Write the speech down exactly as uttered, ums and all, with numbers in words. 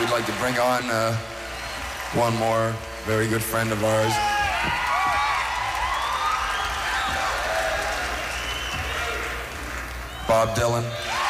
we'd like to bring on uh, one more very good friend of ours. Bob Dylan.